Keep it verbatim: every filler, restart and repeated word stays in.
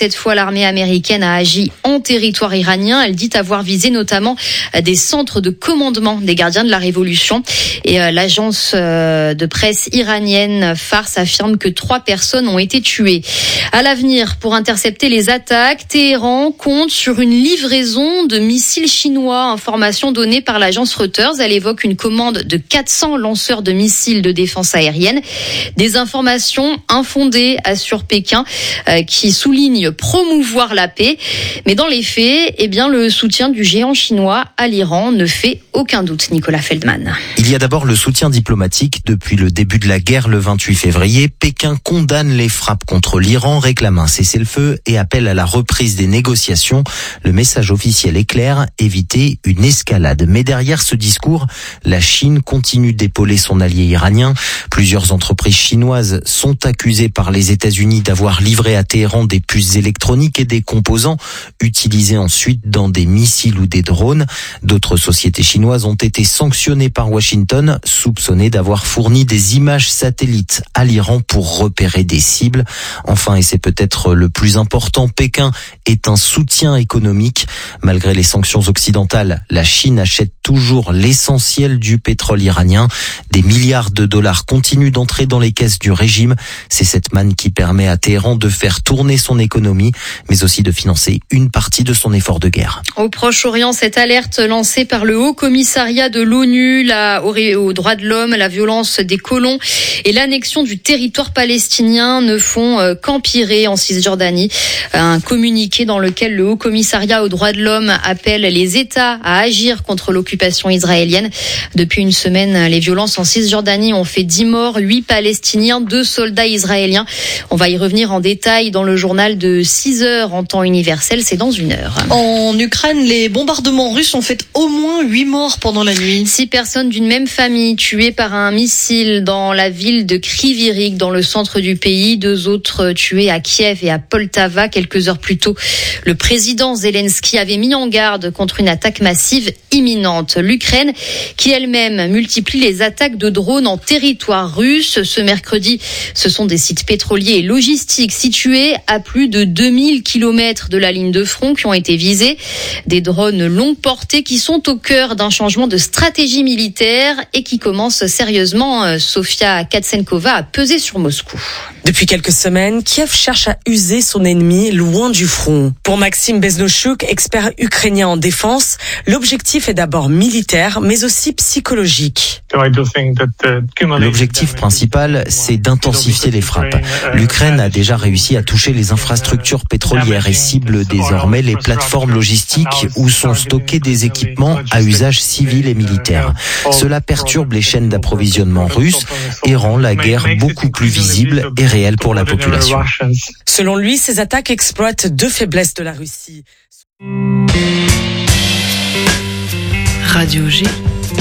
Cette fois, l'armée américaine a agi en territoire iranien. Elle dit avoir visé notamment des centres de commandement des gardiens de la révolution. Et l'agence de presse iranienne Fars affirme que trois personnes ont été tuées. À l'avenir, pour intercepter les attaques, Téhéran compte sur une livraison de missiles chinois. Information donnée par l'agence Reuters. Elle évoque une commande de quatre cents lanceurs de missiles de défense aérienne. Des informations infondées, assure Pékin, euh, qui souligne promouvoir la paix. Mais dans les faits, eh bien, le soutien du géant chinois à l'Iran ne fait aucun doute, Nicolas Feldman. Il y a d'abord le soutien diplomatique. Depuis le début de la guerre le vingt-huit février, Pékin condamne les frappes contre l'Iran, réclame un cessez-le-feu et appelle à la reprise des négociations. Le message officiel est clair, éviter une escalade. Mais derrière ce discours, la Chine continue d'épauler son allié iranien. Plusieurs entreprises chinoises sont accusées par les États-Unis d'avoir livré à Téhéran des puces électroniques et des composants utilisés ensuite dans des missiles ou des drones. D'autres sociétés chinoises ont été sanctionnées par Washington, soupçonnées d'avoir fourni des images satellites à l'Iran pour repérer des cibles. Enfin, et c'est peut-être le plus important, Pékin est un soutien économique. Malgré les sanctions occidentales, la Chine achète toujours l'essentiel du pétrole iranien. Des milliards de dollars continuent d'entrer dans les caisses du régime. C'est cette manne qui permet à Téhéran de faire tourner son économie, mais aussi de financer une partie de son effort de guerre. Au Proche-Orient, cette alerte lancée par le Haut Commissariat de l'ONU là, aux droits de l'homme, la violence des colons et l'annexion du territoire palestinien ne font qu'empirer en Cisjordanie. Un communiqué dans lequel le Haut Commissariat aux droits de l'homme appelle les États à agir contre l'occupation israélienne. Depuis une semaine, les violences en Cisjordanie ont fait dix morts, huit Palestiniens, deux soldats israéliens. On va y revenir en détail dans le journal de six heures en temps universel, c'est dans une heure. En Ukraine, les bombardements russes ont fait au moins huit morts pendant la nuit. Six personnes d'une même famille tuées par un missile dans la ville de Kryvyi Rih, dans le centre du pays. Deux autres tués à Kiev et à Poltava quelques heures plus tôt. Le président Zelensky avait mis en garde contre une attaque massive imminente. L'Ukraine, qui elle-même multiplie les attaques de drones en territoire russe. Ce mercredi, ce sont des sites pétroliers et logistiques situés à plus de deux mille kilomètres de la ligne de front qui ont été visés. Des drones longue portée qui sont au cœur d'un changement de stratégie militaire et qui commencent sérieusement, Sofia Katsenkova, à peser sur Moscou. Depuis quelques semaines, Kiev cherche à user son ennemi loin du front. Pour Maxime Beznochuk, expert ukrainien en défense, l'objectif est d'abord militaire, mais aussi psychologique. L'objectif principal, c'est d'intensifier les frappes. L'Ukraine a déjà réussi à toucher les infrastructures pétrolières et cible désormais les plateformes logistiques où sont stockés des équipements à usage civil et militaire. Cela perturbe les chaînes d'approvisionnement russes et rend la guerre beaucoup plus visible et réelle pour la population. Selon lui, ces attaques exploitent deux faiblesses de la Russie. Radio G.